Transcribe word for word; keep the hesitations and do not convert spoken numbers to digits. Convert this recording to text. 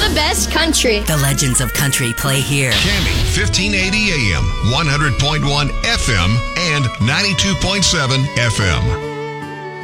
the best country. The legends of country play here. Cammy, fifteen eighty A M, one hundred point one F M, and ninety-two point seven F M.